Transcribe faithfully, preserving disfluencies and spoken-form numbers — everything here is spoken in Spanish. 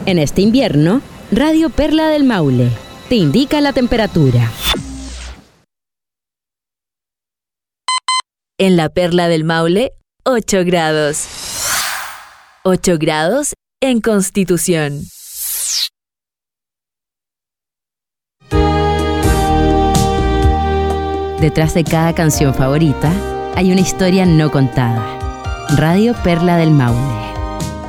En este invierno, Radio Perla del Maule te indica la temperatura. En la Perla del Maule, ocho grados. ocho grados en Constitución. Detrás de cada canción favorita hay una historia no contada. Radio Perla del Maule.